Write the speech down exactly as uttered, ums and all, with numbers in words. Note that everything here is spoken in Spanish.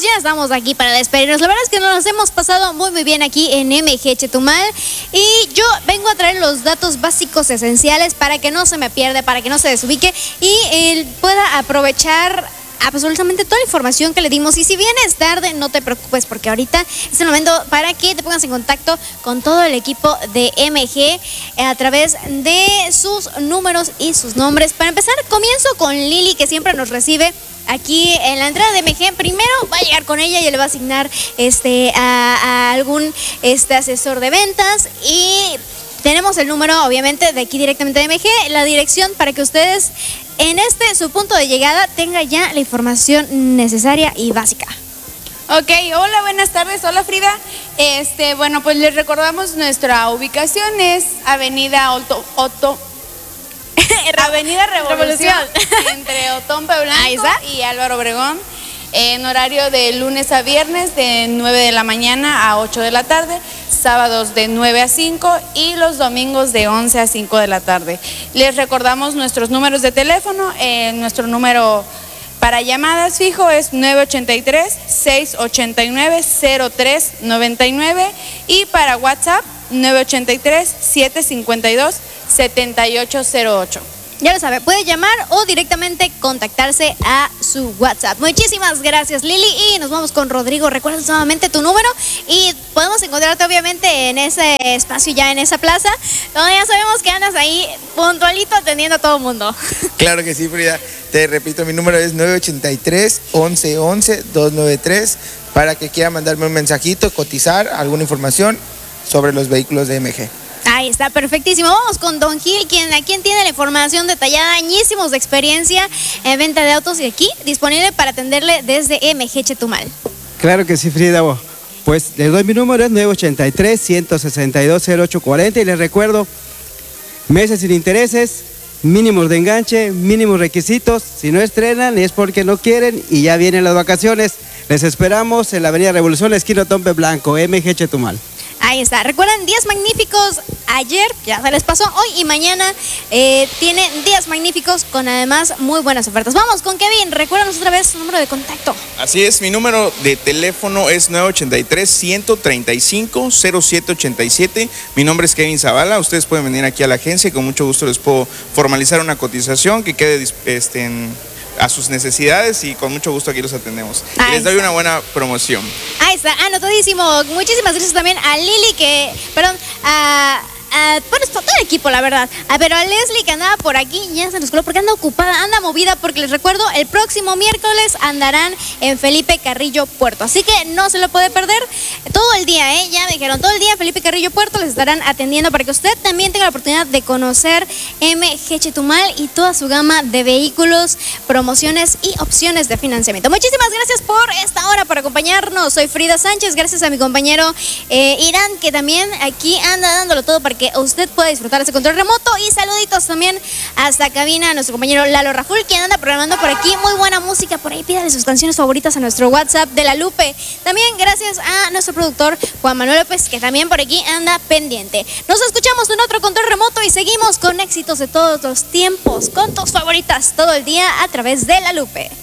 ya estamos aquí para despedirnos. La verdad es que nos hemos pasado muy muy bien aquí en M G Chetumal. Y yo vengo a traer los datos básicos esenciales para que no se me pierda, para que no se desubique y él pueda aprovechar absolutamente toda la información que le dimos. Y si vienes tarde, no te preocupes, porque ahorita es el momento para que te pongas en contacto con todo el equipo de M G a través de sus números y sus nombres. Para empezar, comienzo con Lili, que siempre nos recibe aquí en la entrada de M G. Primero va a llegar con ella y le va a asignar este, a, a algún este, asesor de ventas. Y tenemos el número, obviamente, de aquí directamente de M G, la dirección para que ustedes en este, su punto de llegada, tenga ya la información necesaria y básica. Ok, hola, buenas tardes, hola Frida. Este, bueno, pues les recordamos nuestra ubicación es Avenida Otto, Otto Avenida Revolución, entre Otompe Blanco y Álvaro Obregón, en horario de lunes a viernes de nueve de la mañana a ocho de la tarde, sábados de nueve a cinco y los domingos de once a cinco de la tarde. Les recordamos nuestros números de teléfono. Eh, nuestro número para llamadas fijo es nueve ocho tres, seis ocho nueve, cero tres nueve nueve y para WhatsApp nueve ocho tres, siete cinco dos, siete ocho cero ocho. Ya lo sabe, puede llamar o directamente contactarse a su WhatsApp. Muchísimas gracias, Lili, y nos vamos con Rodrigo. Recuerda nuevamente tu número y podemos encontrarte obviamente en ese espacio, ya en esa plaza, donde ya sabemos que andas ahí puntualito atendiendo a todo el mundo. Claro que sí, Frida. Te repito, mi número es nueve ocho tres, once once, doscientos noventa y tres para que quiera mandarme un mensajito, cotizar alguna información sobre los vehículos de M G. Ahí está, perfectísimo. Vamos con Don Gil, quien, a quien tiene la información detallada, añísimos de experiencia en venta de autos y aquí disponible para atenderle desde M G Chetumal. Claro que sí, Frida. Pues les doy mi número, es nueve ocho tres, ciento sesenta y dos, cero ocho cuarenta y les recuerdo, meses sin intereses, mínimos de enganche, mínimos requisitos. Si no estrenan es porque no quieren y ya vienen las vacaciones. Les esperamos en la Avenida Revolución, esquina Otompe Blanco, M G Chetumal. Ahí está. Recuerden, días magníficos ayer, ya se les pasó, hoy y mañana eh, tiene días magníficos con además muy buenas ofertas. Vamos con Kevin, recuérdanos otra vez su número de contacto. Así es, mi número de teléfono es nueve ocho tres, ciento treinta y cinco, cero siete ochenta y siete. Mi nombre es Kevin Zavala, ustedes pueden venir aquí a la agencia y con mucho gusto les puedo formalizar una cotización que quede este, en... a sus necesidades y con mucho gusto aquí los atendemos. Ahí les doy está. Una buena promoción. Ahí está, anotadísimo. Muchísimas gracias también a Lili, que, perdón, a... Uh, bueno, es todo el equipo, la verdad. Uh, pero a Leslie, que andaba por aquí, ya se nos coló porque anda ocupada, anda movida, porque les recuerdo, el próximo miércoles andarán en Felipe Carrillo Puerto. Así que no se lo puede perder todo el día, ¿eh? Ya me dijeron, todo el día Felipe Carrillo Puerto les estarán atendiendo para que usted también tenga la oportunidad de conocer M G Chetumal y toda su gama de vehículos, promociones y opciones de financiamiento. Muchísimas gracias por esta hora, por acompañarnos. Soy Frida Sánchez, gracias a mi compañero eh, Irán, que también aquí anda dándolo todo para que usted pueda disfrutar ese control remoto. Y saluditos también hasta cabina a nuestro compañero Lalo Rajul, quien anda programando por aquí muy buena música. Por ahí pídale sus canciones favoritas a nuestro WhatsApp de La Lupe. También gracias a nuestro productor Juan Manuel López, que también por aquí anda pendiente. Nos escuchamos en otro control remoto y seguimos con éxitos de todos los tiempos, con tus favoritas todo el día a través de La Lupe.